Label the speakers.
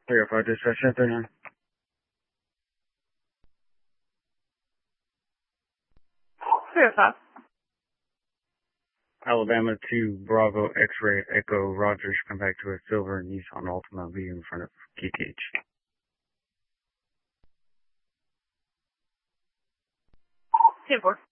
Speaker 1: 305 dispatch 1039.
Speaker 2: Five.
Speaker 1: Alabama 2 Bravo X-ray Echo Rogers, come back to a silver Nissan Altima V in front of KTH.
Speaker 2: 10-4.